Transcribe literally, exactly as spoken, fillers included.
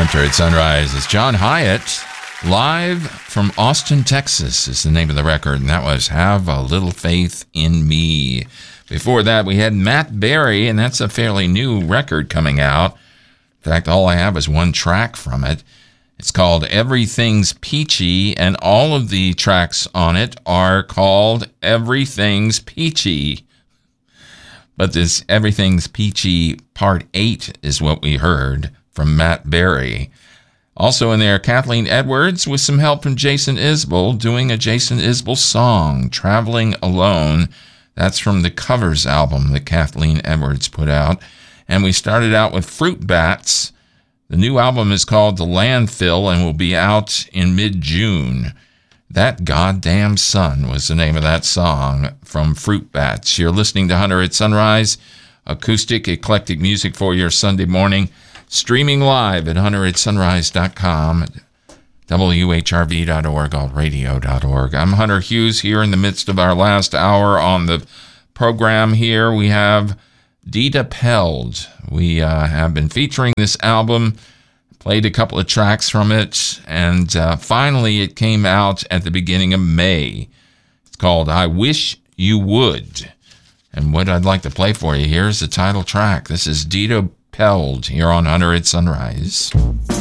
Hunter at Sunrise is John Hyatt, live from Austin, Texas is the name of the record, and that was Have a Little Faith in Me. Before that, we had Matt Berry, and that's a fairly new record coming out. In fact, all I have is one track from it. It's called Everything's Peachy, and all of the tracks on it are called Everything's Peachy. But this Everything's Peachy Part eight is what we heard from Matt Berry. Also in there, Kathleen Edwards with some help from Jason Isbell doing a Jason Isbell song, Traveling Alone. That's from the Covers album that Kathleen Edwards put out. And we started out with Fruit Bats. The new album is called The Landfill and will be out in mid-June. That Goddamn Sun was the name of that song from Fruit Bats. You're listening to Hunter at Sunrise, acoustic, eclectic music for your Sunday morning, streaming live at hunter at sunrise dot com, W H R V dot org, alt radio dot org. I'm Hunter Hughes here in the midst of our last hour on the program here. We have Dita Peld. We uh, have been featuring this album, played a couple of tracks from it, and uh, finally it came out at the beginning of May. It's called I Wish You Would. And what I'd like to play for you here is the title track. This is Dita Peld here on Hunter at Sunrise.